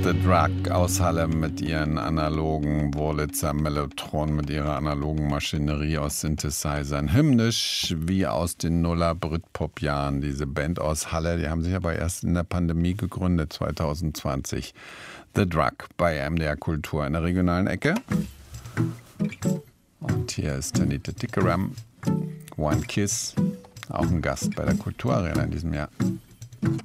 The Drug aus Halle mit ihren analogen Wurlitzer Mellotron, mit ihrer analogen Maschinerie aus Synthesizern. Hymnisch wie aus den Nuller Britpop-Jahren. Diese Band aus Halle, die haben sich aber erst in der Pandemie gegründet, 2020. The Drug bei MDR Kultur in der regionalen Ecke. Und hier ist Tanita Tikaram, One Kiss, auch ein Gast bei der Kulturarena in diesem Jahr.